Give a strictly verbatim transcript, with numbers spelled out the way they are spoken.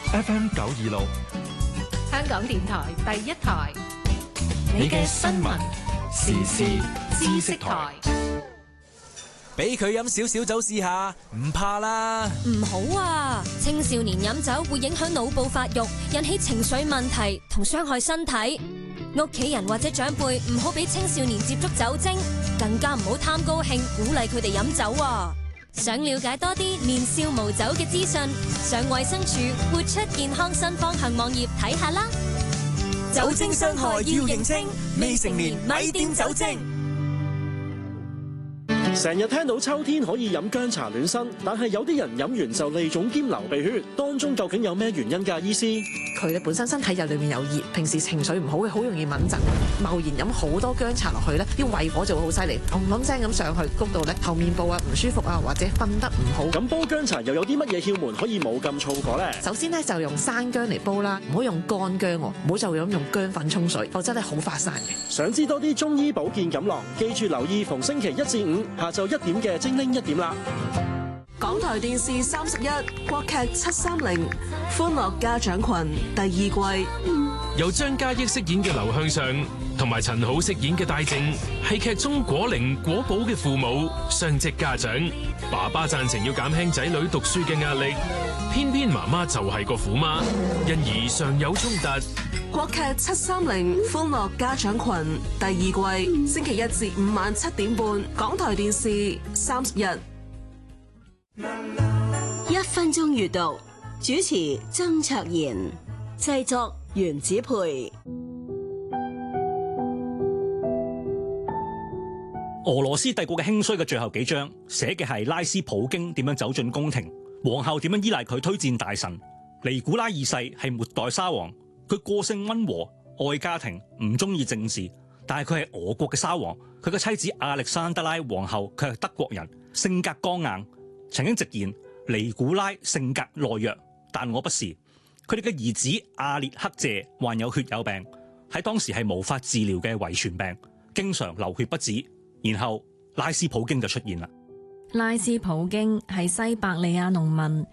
F M 九二六， 香港電台第一台， 你嘅新聞時事知識台。 俾佢飲少少酒試下，唔怕啦。 唔好啊！青少年飲酒會影響腦部發育，引起情緒問題同傷害身體。屋企人或者長輩唔好俾青少年接觸酒精，更加唔好貪高興鼓勵佢哋飲酒啊！想了解多啲年少無酒嘅資訊，上衛生署活出健康新方向網頁睇下啦。 酒精傷害要認清，未成年咪掂酒精。 成日聽到秋天可以飲薑茶暖身，但係有啲人飲完就痢腫兼流鼻血，當中究竟有咩原因㗎？醫師， 佢哋本身身體入裏面有熱，平時情緒唔好嘅，好容易敏疾。貿然飲好多薑茶落去咧，啲胃火就會好犀利，嗡嗡聲咁上去，谷到咧後面部啊唔舒服啊，或者瞓得唔好。 咁煲薑茶又有啲乜嘢竅門可以冇咁燥火咧？ 首先咧就用生薑嚟煲啦，唔好用乾薑喎，唔好就咁用薑粉沖水，否則咧好發散嘅。 想知多啲中醫保健錦囊，記住留意逢星期一至五下晝一點嘅精靈一點啦。 港台電視三十一國劇七三零歡樂家長群第二季， 由張嘉益飾演嘅劉向上同埋陳好飾演嘅戴正，係劇中果靈果寶嘅父母，雙職家長。爸爸贊成要減輕仔女讀書嘅壓力，偏偏媽媽就係個虎媽，因而常有衝突。 國劇七三零歡樂家長群第二季，星期一至五晚七點半，港台電視三十一。 一分鐘閱讀，主持曾卓賢，製作袁子培。 俄羅斯帝國嘅興衰嘅最後幾章，寫嘅係拉斯普京點樣走進宮廷，皇后點樣依賴佢推薦大臣。尼古拉二世係末代沙皇，佢個性溫和，愛家庭，唔中意政治，但係佢係俄國嘅沙皇，佢嘅妻子亞歷山德拉皇后卻係德國人，性格剛硬。曾經直言尼古拉性格懦弱，但我不是。佢哋嘅兒子阿列克謝患有血友病，喺當時係無法治療嘅遺傳病，經常流血不止。然後拉斯普京就出現啦。 拉斯普京係西伯利亞農民，